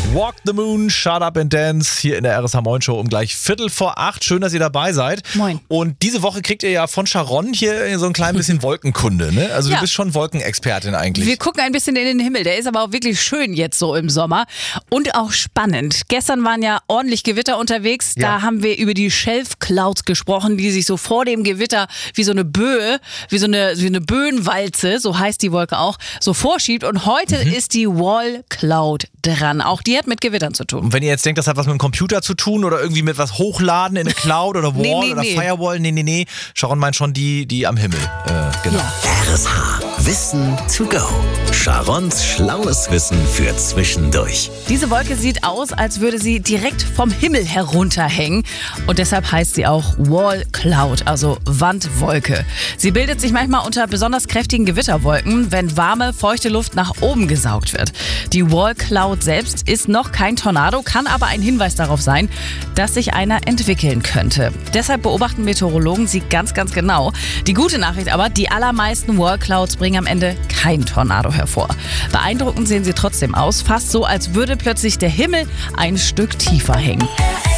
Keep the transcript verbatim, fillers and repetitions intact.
Walk the Moon, Shut Up and Dance hier in der R S H Moin Show um gleich Viertel vor acht. Schön, dass ihr dabei seid. Moin. Und diese Woche kriegt ihr ja von Sharon hier so ein klein bisschen Wolkenkunde. Ne? Also ja. Du bist schon Wolkenexpertin eigentlich. Wir gucken ein bisschen in den Himmel. Der ist aber auch wirklich schön jetzt so im Sommer und auch spannend. Gestern waren ja ordentlich Gewitter unterwegs. Ja. Da haben wir über die Shelf Clouds gesprochen, die sich so vor dem Gewitter wie so eine Böe, wie so eine, wie eine Böenwalze, so heißt die Wolke auch, so vorschiebt. Und heute mhm. ist die Wall Cloud dran. Auch die hat mit Gewittern zu tun. Und wenn ihr jetzt denkt, das hat was mit dem Computer zu tun oder irgendwie mit was hochladen in eine Cloud oder Wall nee, nee, oder nee. Firewall, nee, nee, nee. Sharon meint schon die, die am Himmel. Äh, genau. Ja. R S H. Wissen to go. Sharons schlaues Wissen für zwischendurch. Diese Wolke sieht aus, als würde sie direkt vom Himmel herunterhängen. Und deshalb heißt sie auch Wall Cloud, also Wandwolke. Sie bildet sich manchmal unter besonders kräftigen Gewitterwolken, wenn warme, feuchte Luft nach oben gesaugt wird. Die Wall Cloud selbst ist noch kein Tornado, kann aber ein Hinweis darauf sein, dass sich einer entwickeln könnte. Deshalb beobachten Meteorologen sie ganz, ganz genau. Die gute Nachricht aber, die allermeisten Wall Clouds bringen am Ende kein Tornado hervor. Beeindruckend sehen sie trotzdem aus, fast so, als würde plötzlich der Himmel ein Stück tiefer hängen.